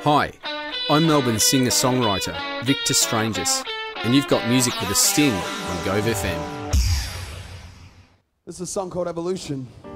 Hi, I'm Melbourne singer-songwriter Victor Strangis, and you've got music with a sting on Gove FM. This is a song called Evolution.